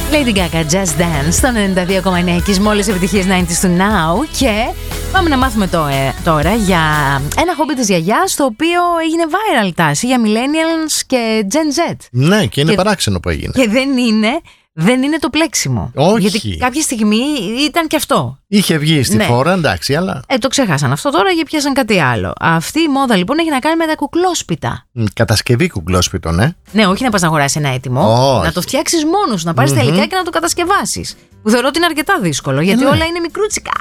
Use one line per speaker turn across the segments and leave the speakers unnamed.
Lady Gaga, Just Dance, στο 92,9 και μόλις επιτυχίες 90's του Now. Και πάμε να μάθουμε τώρα για ένα χόμπι της γιαγιάς, το οποίο έγινε viral τάση για millennials και Gen Z.
Ναι, και είναι παράξενο που έγινε.
Και δεν είναι το πλέξιμο.
Όχι.
Γιατί κάποια στιγμή ήταν και αυτό.
Είχε βγει στη φόρα, εντάξει, αλλά.
Το ξεχάσαν αυτό τώρα και πιάσαν κάτι άλλο. Αυτή η μόδα λοιπόν έχει να κάνει με τα κουκλόσπιτα.
Κατασκευή κουκλόσπιτων,
Ναι, όχι να πας να αγοράσεις ένα έτοιμο. Να το φτιάξεις μόνος, να πάρεις τα υλικά και να το κατασκευάσεις. Που θεωρώ ότι είναι αρκετά δύσκολο, γιατί όλα είναι μικρούτσικα.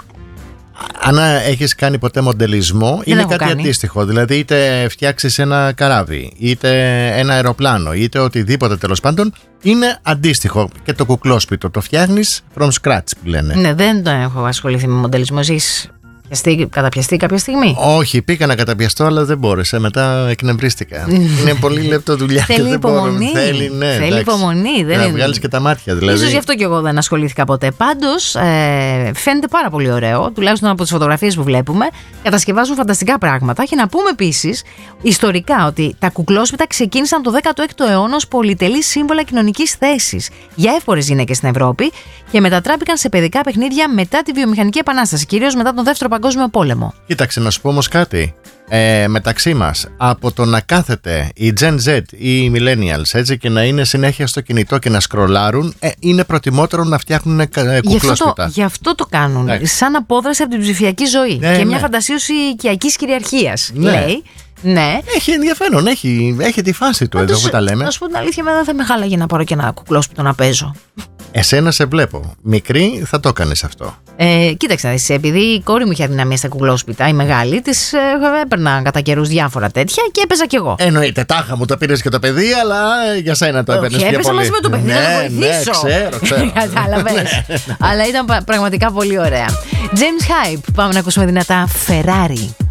Αν έχεις κάνει ποτέ μοντελισμό, είναι κάτι αντίστοιχο. Δηλαδή, είτε φτιάξεις ένα καράβι, είτε ένα αεροπλάνο, είτε οτιδήποτε τέλος πάντων, είναι αντίστοιχο. Και το κουκλόσπιτο το φτιάχνεις from scratch, που λένε.
Ναι, δεν το έχω ασχοληθεί με μοντελισμό. Εσείς καταπιαστεί κάποια στιγμή?
Όχι, πήγα να καταπιαστώ, αλλά δεν μπόρεσα. Μετά εκνευρίστηκα. Είναι πολύ λεπτό δουλειά.
Θέλει υπομονή. Θέλει υπομονή.
Να βγάλεις και τα μάτια, δηλαδή.
Ίσως γι' αυτό και εγώ δεν ασχολήθηκα ποτέ. Πάντως φαίνεται πάρα πολύ ωραίο, τουλάχιστον από τις φωτογραφίες που βλέπουμε. Κατασκευάζουν φανταστικά πράγματα. Και να πούμε επίσης ιστορικά ότι τα κουκλόσπιτα ξεκίνησαν το 16ο αιώνα ως πολυτελή σύμβολα κοινωνικής θέσης για εύπορες γυναίκες στην Ευρώπη και μετατράπηκαν σε παιδικά παιχνίδια μετά τη βιομηχανική επανάσταση, κυρίως μετά τον Δεύτερο Παγκόσμιο Πόλεμο.
Κοίταξε, να σου πω όμως κάτι. Μεταξύ μας, από το να κάθεται η Gen Z ή οι Millennials έτσι, και να είναι συνέχεια στο κινητό και να σκρολάρουν, είναι προτιμότερο να φτιάχνουν κουκλόσπιτα.
Γι' αυτό το κάνουν. Σαν απόδραση από την ψηφιακή ζωή. Και μια φαντασίωση οικιακής κυριαρχίας. Λέει. Ναι.
Έχει ενδιαφέρον, έχει τη φάση του εδώ που τα λέμε.
Να σου πω την αλήθεια, δεν θα με χάλαγε να πάρω και ένα κουκλόσπιτο να παίζω.
Εσένα σε βλέπω. Μικρή θα το έκανες αυτό.
Κοίταξε, επειδή η κόρη μου είχε αδυναμία στα κουκλόσπιτα, η μεγάλη, της έπαιρνα κατά καιρούς διάφορα τέτοια και έπαιζα κι εγώ.
Εννοείται, τάχα μου το πήρες και το παιδί, αλλά για σένα το έπαιρνες πιο πολύ.
Έπαιζα μαζί με το παιδί, να το βοηθήσω.
Ναι, ξέρω.
Κατάλαβες. Αλλά ήταν πραγματικά πολύ ωραία. James Hype, πάμε να ακούσουμε δυνατά Ferrari.